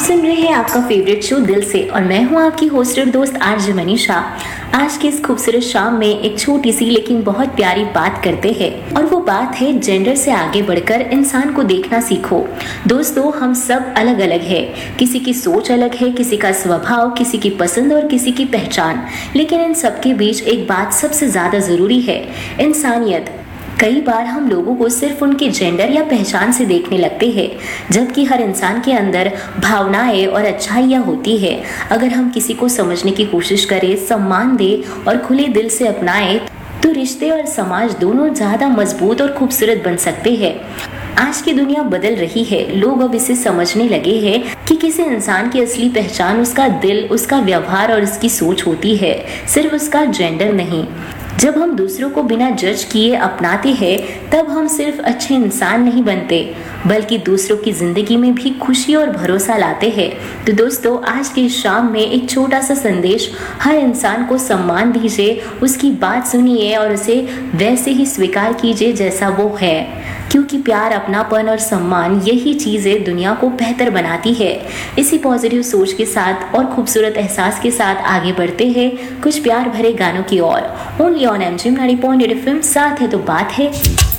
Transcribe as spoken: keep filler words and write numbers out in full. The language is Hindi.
सुन रहे हैं आपका फेवरेट शो दिल से और मैं हूं आपकी होस्टेड दोस्त आरजे मनीषा। आज की इस खूबसूरत शाम में एक छोटी सी लेकिन बहुत प्यारी बात करते हैं और वो बात है जेंडर से आगे बढ़कर इंसान को देखना सीखो। दोस्तों, हम सब अलग अलग है, किसी की सोच अलग है, किसी का स्वभाव, किसी की पसंद और किसी की पहचान, लेकिन इन सबके बीच एक बात सबसे ज्यादा जरूरी है, इंसानियत। कई बार हम लोगों को सिर्फ उनके जेंडर या पहचान से देखने लगते हैं, जबकि हर इंसान के अंदर भावनाएं और अच्छाइयाँ होती है। अगर हम किसी को समझने की कोशिश करें, सम्मान दें और खुले दिल से अपनाएं, तो रिश्ते और समाज दोनों ज्यादा मजबूत और खूबसूरत बन सकते हैं। आज की दुनिया बदल रही है, लोग अब इसे समझने लगे हैं कि किसी इंसान की असली पहचान उसका दिल, उसका व्यवहार और उसकी सोच होती है, सिर्फ उसका जेंडर नहीं। जब हम दूसरों को बिना जज किए अपनाते हैं, तब हम सिर्फ अच्छे इंसान नहीं बनते, बल्कि दूसरों की जिंदगी में भी खुशी और भरोसा लाते हैं। तो दोस्तों, आज की शाम में एक छोटा सा संदेश, हर इंसान को सम्मान दीजिए, उसकी बात सुनिए और उसे वैसे ही स्वीकार कीजिए जैसा वो है, क्योंकि प्यार, अपनापन और सम्मान यही चीजें दुनिया को बेहतर बनाती है। इसी पॉजिटिव सोच के साथ और खूबसूरत एहसास के साथ आगे बढ़ते हैं कुछ प्यार भरे गानों की ओर। Only on MG ninety point eight FM, साथ है तो बात है।